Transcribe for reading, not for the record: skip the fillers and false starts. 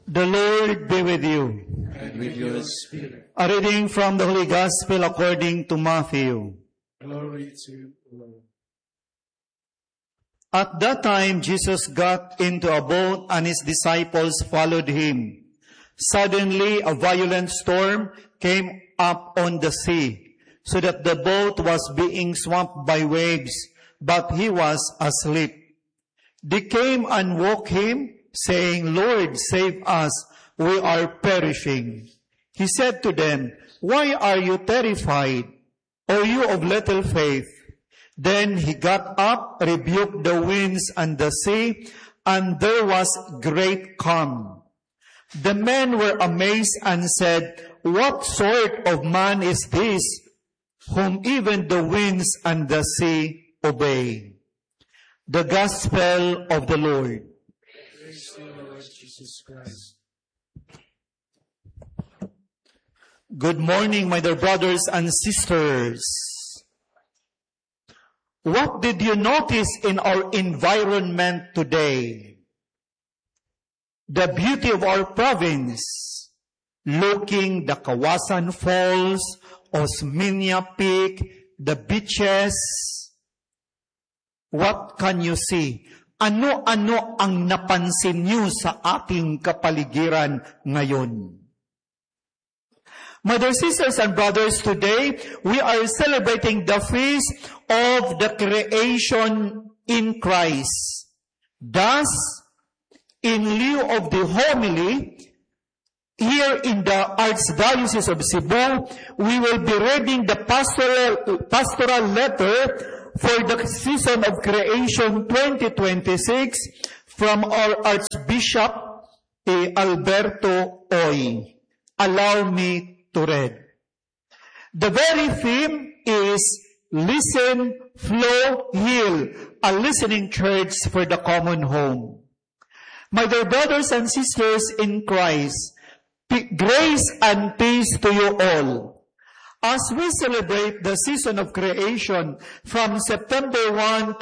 The Lord be with you. And with your spirit. A reading from the Holy Gospel according to Matthew. Glory to you, Lord. At that time, Jesus got into a boat and his disciples followed him. Suddenly, a violent storm came up on the sea, so that the boat was being swamped by waves, but he was asleep. They came and woke him, saying, "Lord, save us, we are perishing." He said to them, "Why are you terrified, O you of little faith?" Then he got up, rebuked the winds and the sea, and there was great calm. The men were amazed and said, "What sort of man is this, whom even the winds and the sea obey?" The Gospel of the Lord. Praise to you, Lord Jesus Christ. Good morning, my dear brothers and sisters. What did you notice in our environment today? The beauty of our province, looking the Kawasan Falls, Osmeña Peak, the beaches. What can you see? Ano-ano ang napansin niyo sa ating kapaligiran ngayon? My dear sisters and brothers, today we are celebrating the feast of the creation in Christ. Thus, in lieu of the homily, here in the Archdiocese of Cebu, we will be reading the pastoral letter for the season of creation 2026 from our Archbishop Alberto Oy. Allow me to read. The very theme is Listen, Flow, Heal, a listening church for the common home. My dear brothers and sisters in Christ, grace and peace to you all. As we celebrate the season of creation from September 1